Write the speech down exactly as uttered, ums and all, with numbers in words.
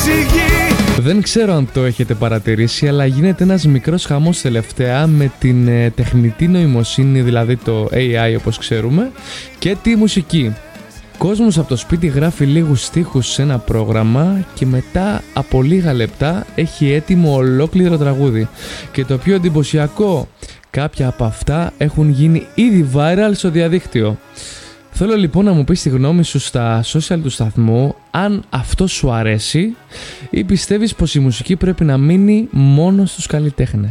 γη. Δεν ξέρω αν το έχετε παρατηρήσει, αλλά γίνεται ένας μικρός χαμός τελευταία με την ε, τεχνητή νοημοσύνη, δηλαδή το έι άι όπως ξέρουμε, και τη μουσική. Κόσμος από το σπίτι γράφει λίγους στίχους σε ένα πρόγραμμα και μετά από λίγα λεπτά έχει έτοιμο ολόκληρο τραγούδι. Και το πιο εντυπωσιακό, κάποια από αυτά έχουν γίνει ήδη viral στο διαδίκτυο. Θέλω λοιπόν να μου πεις τη γνώμη σου στα social του σταθμού, αν αυτό σου αρέσει ή πιστεύεις πως η μουσική πρέπει να μείνει μόνο στους καλλιτέχνες.